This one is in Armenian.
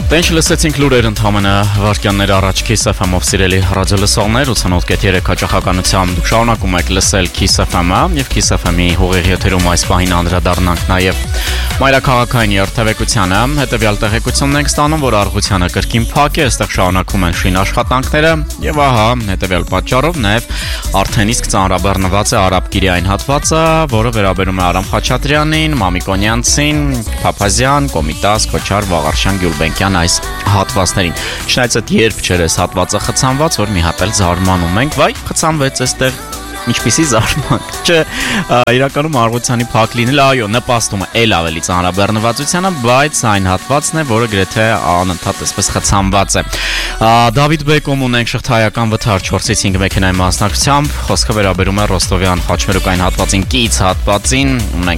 Ինչ լսեցինք լուրեր ընդհանրը վարկյաններ առաջ Kiss FM-ով սիրելի ռադիոլսողներ 88.3 հաճախականությամբ դուք շարունակում եք լսել Kiss FM-ը եւ Kiss FM-ի հողերի եթերում այս պահին անդրադառնանք նաեւ մայրաքաղաքային երթևեկությանը հետեւյալ տեղեկությունն ենք ստանում որ առողջանը կրկին փակ է այստեղ շարունակում են շին աշխատանքները եւ ահա հետեւյալ պատճառով նաեւ արդեն իսկ ծանրաբեռնված է Արաբկիրային հատվածը որը վերաբերում է Արամ Խաչատրյանին, Մամիկոնյանցին, Փափազյան, Կոմիտաս, Քոչար, Վաղարշյան, Գյուլբենկյան այս հատվածներին։ Չնայած այդ երբ չէր այս հատվածը խցանված, որ մի հատ էլ զարմանում ենք, վայ, խցանվեց այստեղ ինչպիսի զարմանք, չէ, իրականում առողջանի փակ լինելը, այո, նպաստում է էլ ավելի ծանրաբեռնվածությանը, բայց այն հատվածն է, որը գրեթե անընդհատ այսպես խցանված է։ Դավիթ Բեկում ունենք շղթայական վթար 4-ից 5 մեքենայի մասնակցությամբ, խոսքը վերաբերում է Ռոստովյան խաչմերուկային հատվածին, կից հատվածին, ունենք